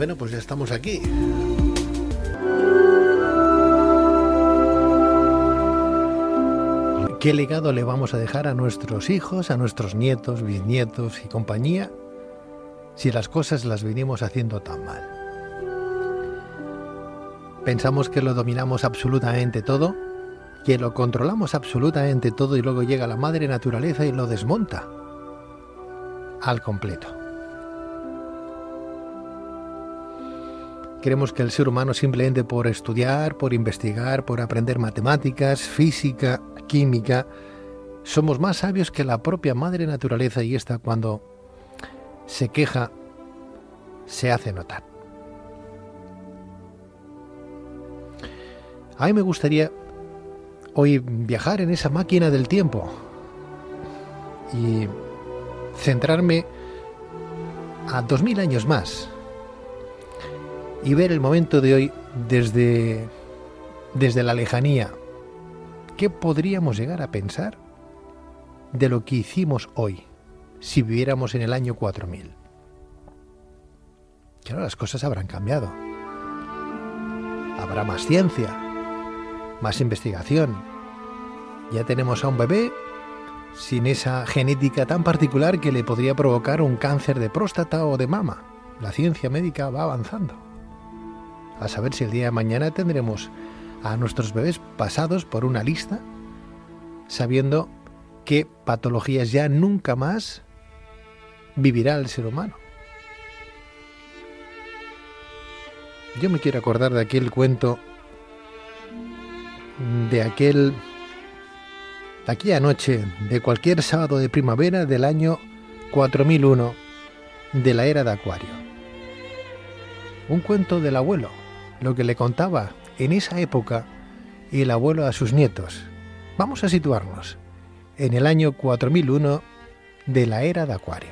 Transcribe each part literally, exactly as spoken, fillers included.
Bueno, pues ya estamos aquí. ¿Qué legado le vamos a dejar a nuestros hijos, a nuestros nietos, bisnietos y compañía si las cosas las venimos haciendo tan mal? Pensamos que lo dominamos absolutamente todo, que lo controlamos absolutamente todo y luego llega la madre naturaleza y lo desmonta al completo. Creemos que el ser humano simplemente por estudiar, por investigar, por aprender matemáticas, física, química, somos más sabios que la propia madre naturaleza y esta cuando se queja se hace notar. A mí me gustaría hoy viajar en esa máquina del tiempo y centrarme a dos mil años más y ver el momento de hoy desde, desde la lejanía. ¿Qué podríamos llegar a pensar de lo que hicimos hoy si viviéramos en el año cuatro mil? Claro, las cosas habrán cambiado. Habrá más ciencia, más investigación. Ya tenemos a un bebé sin esa genética tan particular que le podría provocar un cáncer de próstata o de mama. La ciencia médica va avanzando. A saber si el día de mañana tendremos a nuestros bebés pasados por una lista, sabiendo qué patologías ya nunca más vivirá el ser humano. Yo me quiero acordar de aquel cuento, de aquel, de aquella noche, de cualquier sábado de primavera del año cuatro mil uno, de la era de Acuario. Un cuento del abuelo, lo que le contaba en esa época el abuelo a sus nietos. Vamos a situarnos en el año cuatro mil uno de la era de Acuario.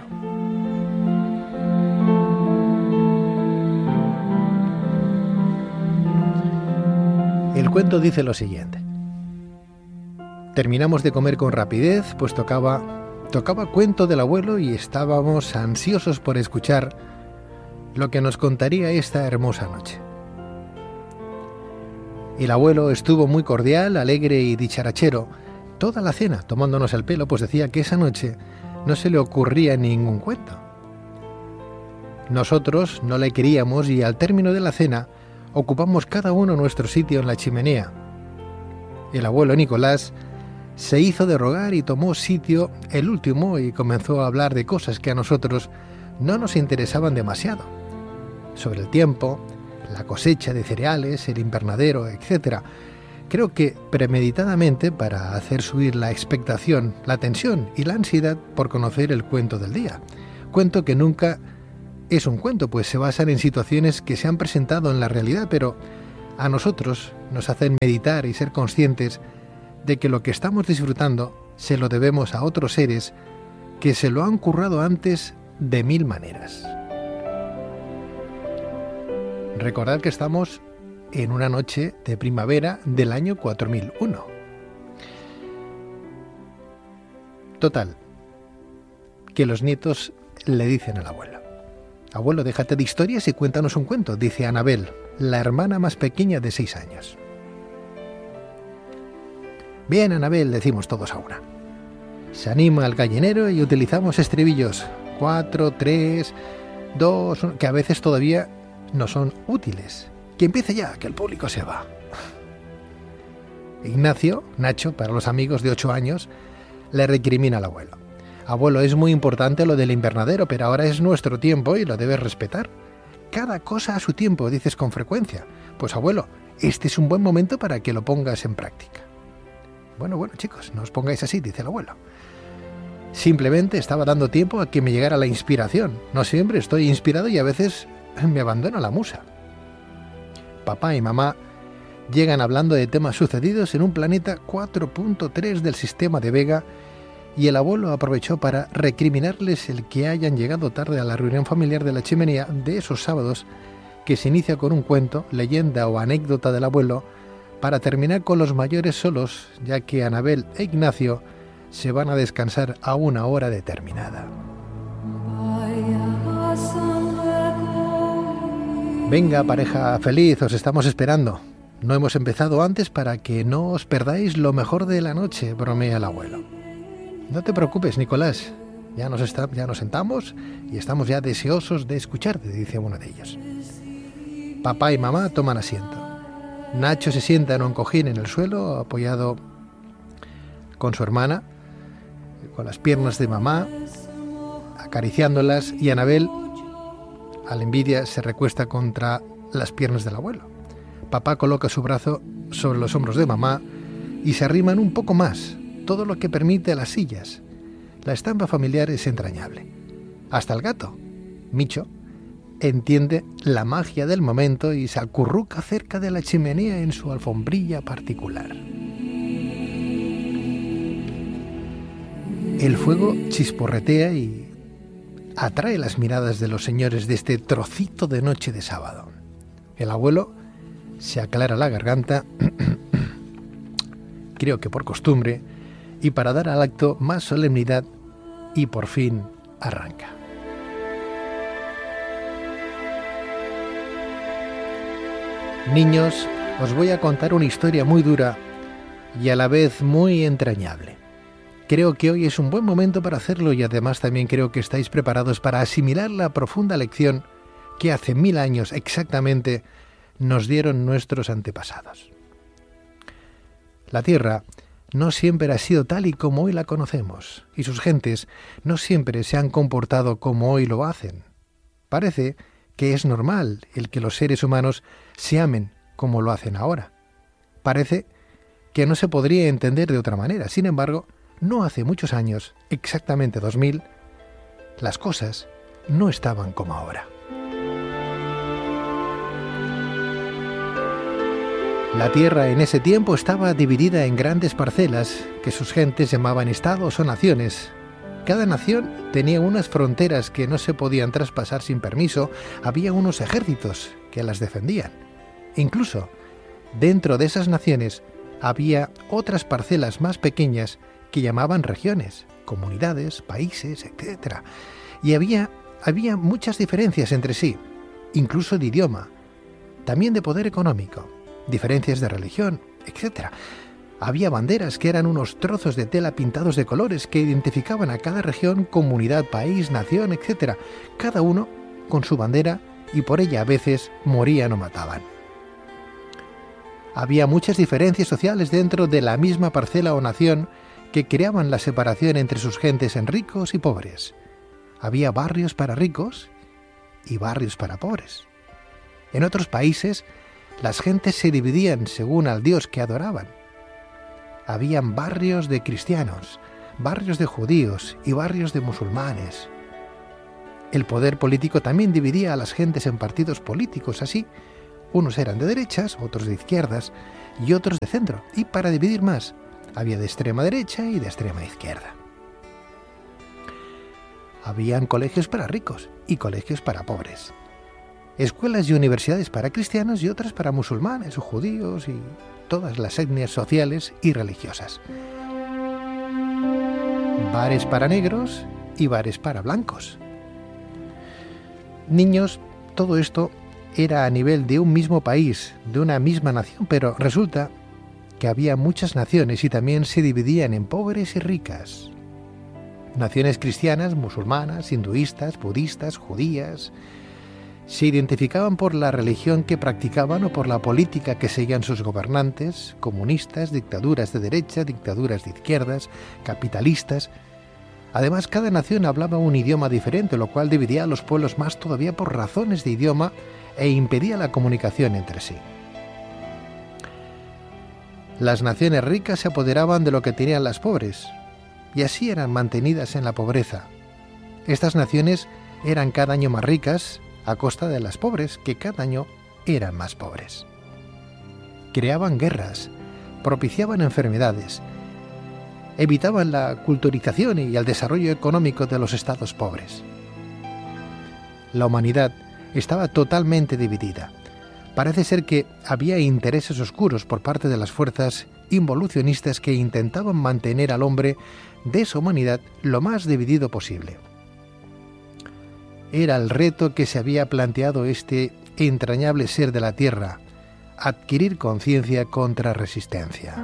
El cuento dice lo siguiente. Terminamos de comer con rapidez, pues tocaba, tocaba cuento del abuelo y estábamos ansiosos por escuchar lo que nos contaría esta hermosa noche. El abuelo estuvo muy cordial, alegre y dicharachero toda la cena, tomándonos el pelo, pues decía que esa noche no se le ocurría ningún cuento. Nosotros no le queríamos y al término de la cena ocupamos cada uno nuestro sitio en la chimenea. El abuelo Nicolás se hizo de rogar y tomó sitio el último y comenzó a hablar de cosas que a nosotros no nos interesaban demasiado. Sobre el tiempo, la cosecha de cereales, el invernadero, etcétera. Creo que premeditadamente para hacer subir la expectación, la tensión y la ansiedad por conocer el cuento del día. Cuento que nunca es un cuento, pues se basan en situaciones que se han presentado en la realidad, pero a nosotros nos hacen meditar y ser conscientes de que lo que estamos disfrutando se lo debemos a otros seres que se lo han currado antes de mil maneras. Recordad que estamos en una noche de primavera del año cuatro mil uno. Total, que los nietos le dicen al abuelo: abuelo, déjate de historias y cuéntanos un cuento, dice Anabel, la hermana más pequeña de seis años. Bien, Anabel, decimos todos a una. Se anima el gallinero y utilizamos estribillos cuatro, tres, dos, uno, que a veces todavía no son útiles. Que empiece ya, que el público se va. Ignacio, Nacho, para los amigos de ocho años, le recrimina al abuelo. Abuelo, es muy importante lo del invernadero, pero ahora es nuestro tiempo y lo debes respetar. Cada cosa a su tiempo, dices con frecuencia. Pues abuelo, este es un buen momento para que lo pongas en práctica. Bueno, bueno, chicos, no os pongáis así, dice el abuelo. Simplemente estaba dando tiempo a que me llegara la inspiración. No siempre estoy inspirado y a veces me abandona la musa. Papá y mamá llegan hablando de temas sucedidos en un planeta cuatro punto tres del sistema de Vega y el abuelo aprovechó para recriminarles el que hayan llegado tarde a la reunión familiar de la chimenea de esos sábados que se inicia con un cuento, leyenda o anécdota del abuelo para terminar con los mayores solos, ya que Anabel e Ignacio se van a descansar a una hora determinada. Venga, pareja feliz, os estamos esperando. No hemos empezado antes para que no os perdáis lo mejor de la noche, bromea el abuelo. No te preocupes, Nicolás. Ya nos, está, ya nos sentamos y estamos ya deseosos de escucharte, dice uno de ellos. Papá y mamá toman asiento. Nacho se sienta en un cojín en el suelo, apoyado con su hermana, con las piernas de mamá, acariciándolas, y Anabel, a la envidia, se recuesta contra las piernas del abuelo. Papá coloca su brazo sobre los hombros de mamá y se arriman un poco más, todo lo que permite a las sillas. La estampa familiar es entrañable. Hasta el gato, Micho, entiende la magia del momento y se acurruca cerca de la chimenea en su alfombrilla particular. El fuego chisporretea y atrae las miradas de los señores de este trocito de noche de sábado. El abuelo se aclara la garganta, creo que por costumbre, y para dar al acto más solemnidad, y por fin arranca. Niños, os voy a contar una historia muy dura y a la vez muy entrañable. Creo que hoy es un buen momento para hacerlo y además también creo que estáis preparados para asimilar la profunda lección que hace mil años exactamente nos dieron nuestros antepasados. La Tierra no siempre ha sido tal y como hoy la conocemos, y sus gentes no siempre se han comportado como hoy lo hacen. Parece que es normal el que los seres humanos se amen como lo hacen ahora. Parece que no se podría entender de otra manera. Sin embargo, no hace muchos años, exactamente dos mil, las cosas no estaban como ahora. La tierra en ese tiempo estaba dividida en grandes parcelas que sus gentes llamaban estados o naciones. Cada nación tenía unas fronteras que no se podían traspasar sin permiso, había unos ejércitos que las defendían. Incluso, dentro de esas naciones, había otras parcelas más pequeñas que llamaban regiones, comunidades, países, etcétera. Y había, había muchas diferencias entre sí, incluso de idioma, también de poder económico, diferencias de religión, etcétera. Había banderas que eran unos trozos de tela pintados de colores que identificaban a cada región, comunidad, país, nación, etcétera. Cada uno con su bandera y por ella a veces morían o mataban. Había muchas diferencias sociales dentro de la misma parcela o nación que creaban la separación entre sus gentes en ricos y pobres. Había barrios para ricos y barrios para pobres. En otros países, las gentes se dividían según al Dios que adoraban. Habían barrios de cristianos, barrios de judíos y barrios de musulmanes. El poder político también dividía a las gentes en partidos políticos, así, unos eran de derechas, otros de izquierdas y otros de centro. Y para dividir más, había de extrema derecha y de extrema izquierda. Habían colegios para ricos y colegios para pobres. Escuelas y universidades para cristianos y otras para musulmanes o judíos y todas las etnias sociales y religiosas. Bares para negros y bares para blancos. Niños, todo esto era a nivel de un mismo país, de una misma nación, pero resulta que había muchas naciones y también se dividían en pobres y ricas. Naciones cristianas, musulmanas, hinduistas, budistas, judías, se identificaban por la religión que practicaban o por la política que seguían sus gobernantes, comunistas, dictaduras de derecha, dictaduras de izquierdas, capitalistas. Además, cada nación hablaba un idioma diferente, lo cual dividía a los pueblos más todavía por razones de idioma e impedía la comunicación entre sí. Las naciones ricas se apoderaban de lo que tenían las pobres, y así eran mantenidas en la pobreza. Estas naciones eran cada año más ricas, a costa de las pobres, que cada año eran más pobres. Creaban guerras, propiciaban enfermedades, evitaban la culturización y el desarrollo económico de los estados pobres. La humanidad estaba totalmente dividida. Parece ser que había intereses oscuros por parte de las fuerzas involucionistas que intentaban mantener al hombre de esa humanidad lo más dividido posible. Era el reto que se había planteado este entrañable ser de la Tierra, adquirir conciencia contra resistencia.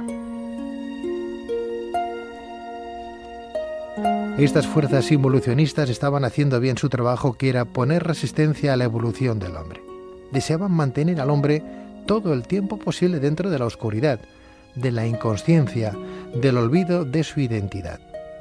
Estas fuerzas involucionistas estaban haciendo bien su trabajo, que era poner resistencia a la evolución del hombre. Deseaban mantener al hombre todo el tiempo posible dentro de la oscuridad, de la inconsciencia, del olvido de su identidad.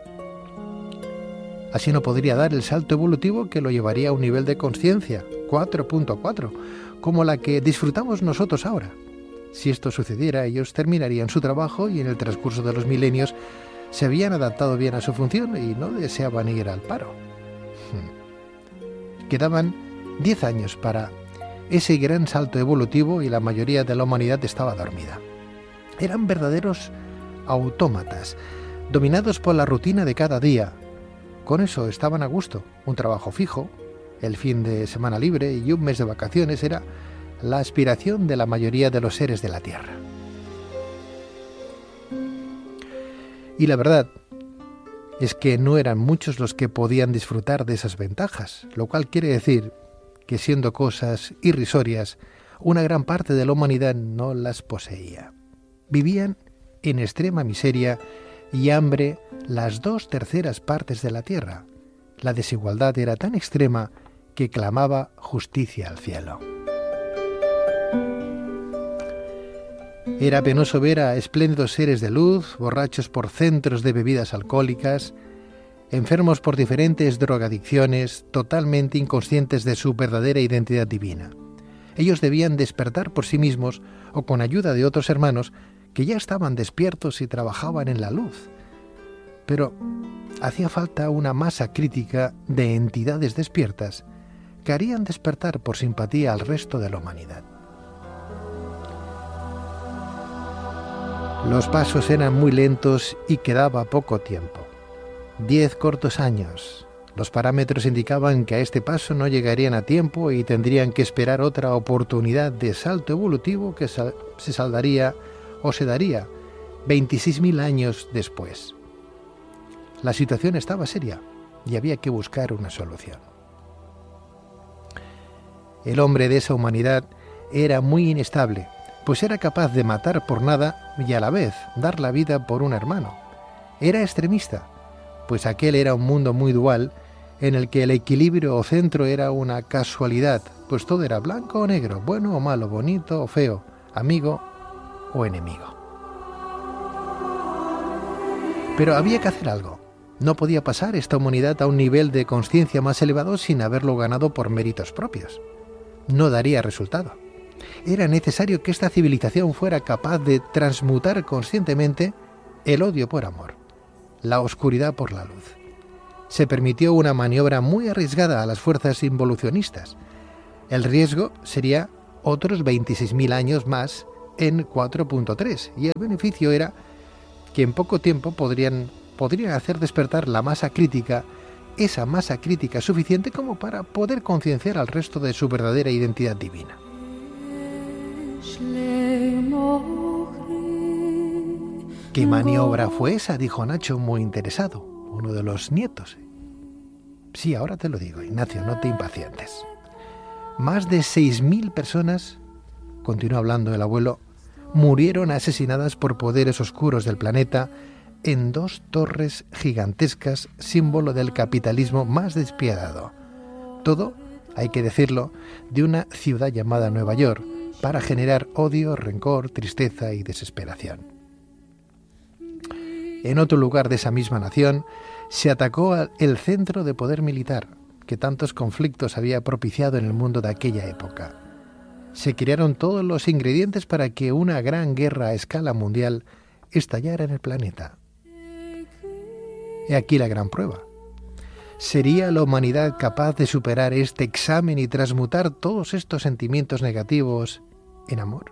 Así no podría dar el salto evolutivo que lo llevaría a un nivel de conciencia cuatro punto cuatro, como la que disfrutamos nosotros ahora. Si esto sucediera, ellos terminarían su trabajo y en el transcurso de los milenios se habían adaptado bien a su función y no deseaban ir al paro. Quedaban diez años para ese gran salto evolutivo y la mayoría de la humanidad estaba dormida. Eran verdaderos autómatas, dominados por la rutina de cada día. Con eso estaban a gusto. Un trabajo fijo, el fin de semana libre y un mes de vacaciones era la aspiración de la mayoría de los seres de la Tierra. Y la verdad es que no eran muchos los que podían disfrutar de esas ventajas, lo cual quiere decir que, siendo cosas irrisorias, una gran parte de la humanidad no las poseía. Vivían en extrema miseria y hambre las dos terceras partes de la Tierra. La desigualdad era tan extrema que clamaba justicia al cielo. Era penoso ver a espléndidos seres de luz, borrachos por centros de bebidas alcohólicas, enfermos por diferentes drogadicciones, totalmente inconscientes de su verdadera identidad divina. Ellos debían despertar por sí mismos o con ayuda de otros hermanos que ya estaban despiertos y trabajaban en la luz. Pero hacía falta una masa crítica de entidades despiertas que harían despertar por simpatía al resto de la humanidad. Los pasos eran muy lentos y quedaba poco tiempo. Diez cortos años. Los parámetros indicaban que a este paso no llegarían a tiempo y tendrían que esperar otra oportunidad de salto evolutivo que sal- se saldaría o se daría veintiséis mil años después. La situación estaba seria y había que buscar una solución. El hombre de esa humanidad era muy inestable, pues era capaz de matar por nada y a la vez dar la vida por un hermano. Era extremista, pues aquel era un mundo muy dual en el que el equilibrio o centro era una casualidad, pues todo era blanco o negro, bueno o malo, bonito o feo, amigo o enemigo. Pero había que hacer algo. No podía pasar esta humanidad a un nivel de conciencia más elevado sin haberlo ganado por méritos propios. No daría resultado. Era necesario que esta civilización fuera capaz de transmutar conscientemente el odio por amor, la oscuridad por la luz. Se permitió una maniobra muy arriesgada a las fuerzas involucionistas. El riesgo sería otros veintiséis mil años más en cuatro punto tres y el beneficio era que en poco tiempo podrían, podrían hacer despertar la masa crítica, esa masa crítica suficiente como para poder concienciar al resto de su verdadera identidad divina. ¿Qué maniobra fue esa?, dijo Nacho muy interesado, uno de los nietos. Sí, ahora te lo digo, Ignacio, no te impacientes. Más de seis mil personas, continuó hablando el abuelo, murieron asesinadas por poderes oscuros del planeta en dos torres gigantescas, símbolo del capitalismo más despiadado. Todo, hay que decirlo, de una ciudad llamada Nueva York, para generar odio, rencor, tristeza y desesperación. En otro lugar de esa misma nación se atacó el centro de poder militar que tantos conflictos había propiciado en el mundo de aquella época. Se crearon todos los ingredientes para que una gran guerra a escala mundial estallara en el planeta. He aquí la gran prueba. ¿Sería la humanidad capaz de superar este examen y transmutar todos estos sentimientos negativos en amor?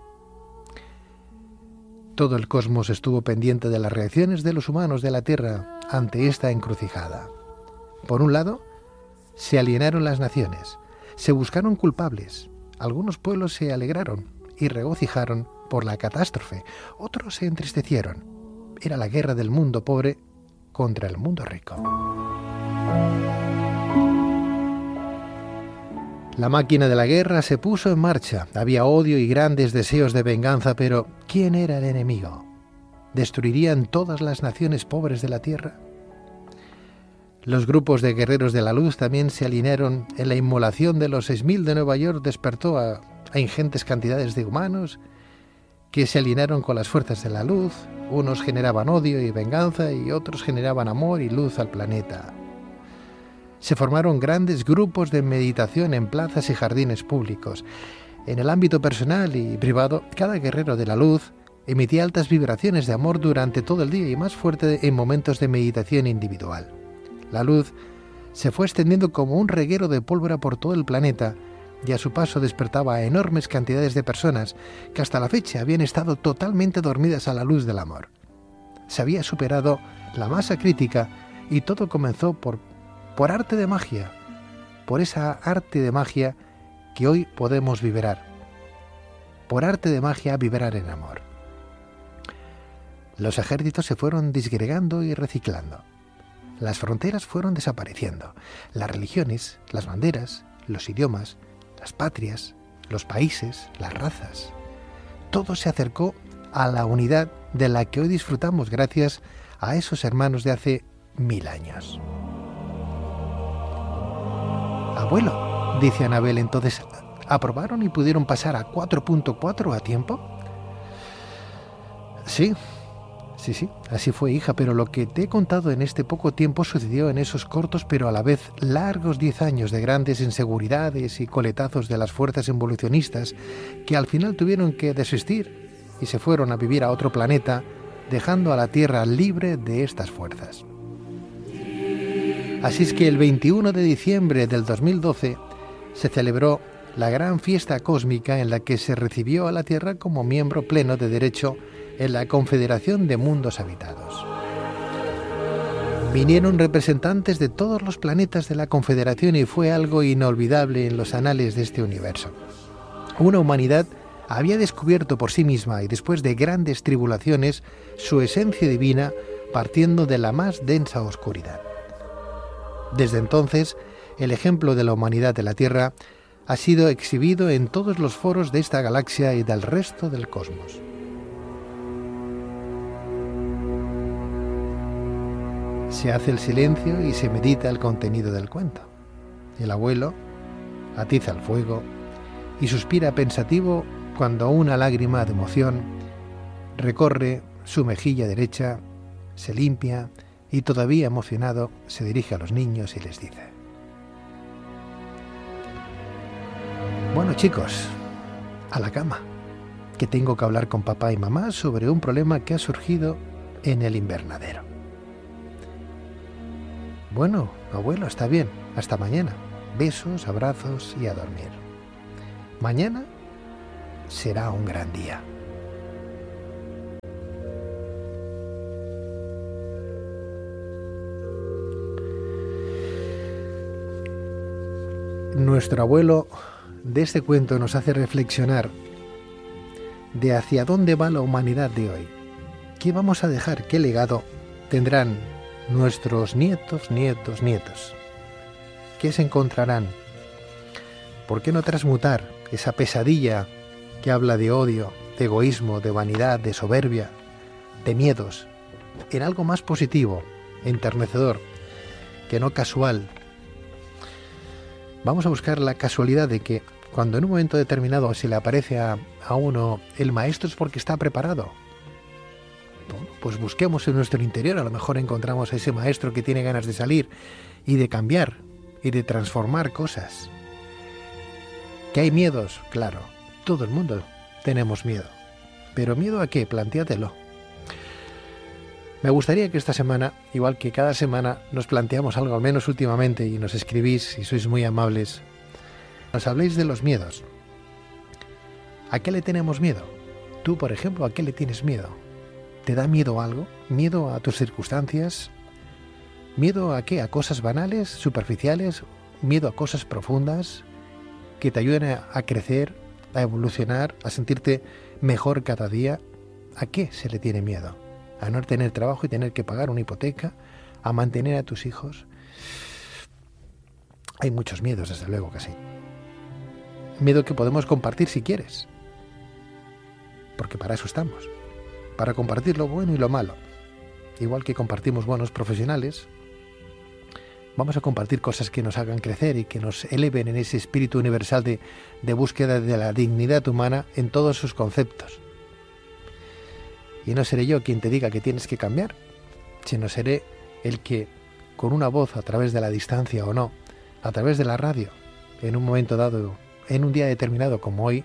Todo el cosmos estuvo pendiente de las reacciones de los humanos de la Tierra ante esta encrucijada. Por un lado, se alienaron las naciones, se buscaron culpables. Algunos pueblos se alegraron y regocijaron por la catástrofe, otros se entristecieron. Era la guerra del mundo pobre contra el mundo rico. La máquina de la guerra se puso en marcha. Había odio y grandes deseos de venganza, pero ¿quién era el enemigo? ¿Destruirían todas las naciones pobres de la tierra? Los grupos de guerreros de la luz también se alinearon en la inmolación de los seis mil de Nueva York. Despertó a, a ingentes cantidades de humanos que se alinearon con las fuerzas de la luz. Unos generaban odio y venganza y otros generaban amor y luz al planeta. Se formaron grandes grupos de meditación en plazas y jardines públicos. En el ámbito personal y privado, cada guerrero de la luz emitía altas vibraciones de amor durante todo el día y más fuerte en momentos de meditación individual. La luz se fue extendiendo como un reguero de pólvora por todo el planeta y a su paso despertaba a enormes cantidades de personas que hasta la fecha habían estado totalmente dormidas a la luz del amor. Se había superado la masa crítica y todo comenzó por, por arte de magia, por esa arte de magia que hoy podemos vibrar, por arte de magia vibrar en amor. Los ejércitos se fueron disgregando y reciclando. Las fronteras fueron desapareciendo. Las religiones, las banderas, los idiomas, las patrias, los países, las razas. Todo se acercó a la unidad de la que hoy disfrutamos gracias a esos hermanos de hace mil años. Abuelo, dice Anabel, entonces, ¿aprobaron y pudieron pasar a cuatro punto cuatro a tiempo? Sí. Sí, sí, así fue, hija, pero lo que te he contado en este poco tiempo sucedió en esos cortos pero a la vez largos diez años de grandes inseguridades y coletazos de las fuerzas evolucionistas que al final tuvieron que desistir y se fueron a vivir a otro planeta, dejando a la Tierra libre de estas fuerzas. Así es que el veintiuno de diciembre del dos mil doce se celebró la gran fiesta cósmica en la que se recibió a la Tierra como miembro pleno de derecho en la Confederación de Mundos Habitados. Vinieron representantes de todos los planetas de la Confederación y fue algo inolvidable en los anales de este universo. Una humanidad había descubierto por sí misma y después de grandes tribulaciones su esencia divina partiendo de la más densa oscuridad. Desde entonces, el ejemplo de la humanidad de la Tierra ha sido exhibido en todos los foros de esta galaxia y del resto del cosmos. Se hace el silencio y se medita el contenido del cuento. El abuelo atiza el fuego y suspira pensativo cuando una lágrima de emoción recorre su mejilla derecha, se limpia y todavía emocionado se dirige a los niños y les dice: bueno, chicos, a la cama, que tengo que hablar con papá y mamá sobre un problema que ha surgido en el invernadero. Bueno, abuelo, está bien. Hasta mañana. Besos, abrazos y a dormir. Mañana será un gran día. Nuestro abuelo de este cuento nos hace reflexionar de hacia dónde va la humanidad de hoy. ¿Qué vamos a dejar? ¿Qué legado tendrán nuestros nietos, nietos, nietos? ¿Qué se encontrarán? ¿Por qué no transmutar esa pesadilla que habla de odio, de egoísmo, de vanidad, de soberbia, de miedos, en algo más positivo, enternecedor, que no casual? Vamos a buscar la casualidad de que cuando en un momento determinado se le aparece a, a uno el maestro es porque está preparado. Bueno, pues busquemos en nuestro interior, a lo mejor encontramos a ese maestro que tiene ganas de salir y de cambiar y de transformar cosas. ¿Que hay miedos? Claro, todo el mundo tenemos miedo. ¿Pero miedo a qué? Plantéatelo. Me gustaría que esta semana, igual que cada semana, nos planteamos algo, al menos últimamente, y nos escribís, y sois muy amables, nos habléis de los miedos. ¿A qué le tenemos miedo? Tú, por ejemplo, ¿a qué le tienes miedo? ¿Te da miedo algo? ¿Miedo a tus circunstancias? ¿Miedo a qué? ¿A cosas banales, superficiales? ¿Miedo a cosas profundas que te ayuden a, a crecer, a evolucionar, a sentirte mejor cada día? ¿A qué se le tiene miedo? ¿A no tener trabajo y tener que pagar una hipoteca? ¿A mantener a tus hijos? Hay muchos miedos, desde luego que sí. miedo que podemos compartir si quieres. Porque para eso estamos, para compartir lo bueno y lo malo. Igual que compartimos buenos profesionales, vamos a compartir cosas que nos hagan crecer y que nos eleven en ese espíritu universal de, de búsqueda de la dignidad humana en todos sus conceptos. Y no seré yo quien te diga que tienes que cambiar, sino seré el que, con una voz a través de la distancia o no, a través de la radio, en un momento dado, en un día determinado como hoy,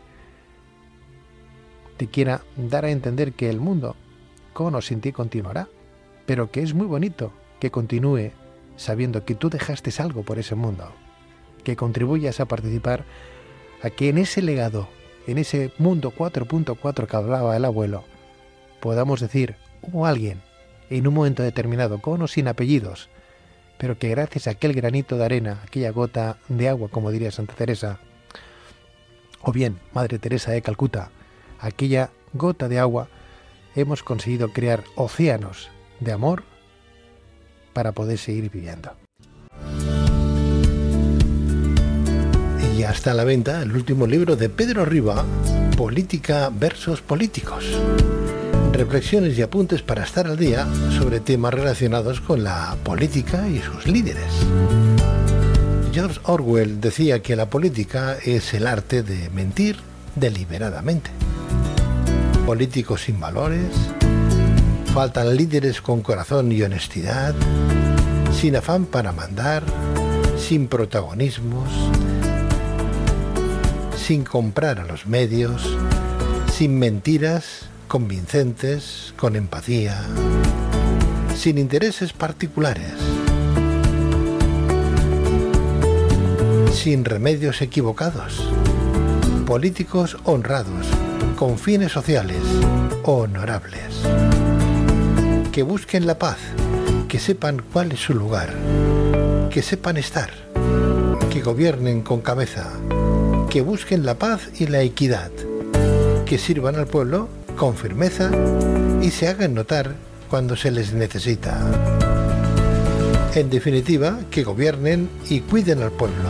te quiera dar a entender que el mundo, con o sin ti, continuará, pero que es muy bonito que continúe sabiendo que tú dejaste algo por ese mundo, que contribuyas a participar a que en ese legado, en ese mundo cuatro punto cuatro que hablaba el abuelo, podamos decir, hubo alguien en un momento determinado, con o sin apellidos, pero que gracias a aquel granito de arena, aquella gota de agua, como diría Santa Teresa, o bien Madre Teresa de Calcuta, aquella gota de agua, hemos conseguido crear océanos de amor para poder seguir viviendo. Y ya está a la venta el último libro de Pedro Riba, Política versus Políticos. Reflexiones y apuntes para estar al día sobre temas relacionados con la política y sus líderes. George Orwell decía que la política es el arte de mentir deliberadamente. Políticos sin valores, faltan líderes con corazón y honestidad, sin afán para mandar, sin protagonismos, sin comprar a los medios, sin mentiras convincentes, con empatía, sin intereses particulares, sin remedios equivocados, políticos honrados, con fines sociales, honorables, que busquen la paz, que sepan cuál es su lugar, que sepan estar, que gobiernen con cabeza, que busquen la paz y la equidad, que sirvan al pueblo con firmeza y se hagan notar cuando se les necesita. En definitiva, que gobiernen y cuiden al pueblo.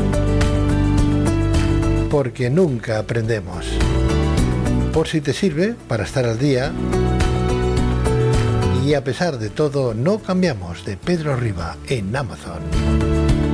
Porque nunca aprendemos. Por si te sirve para estar al día. Y a pesar de todo, no cambiamos, de Pedro Riba en Amazon.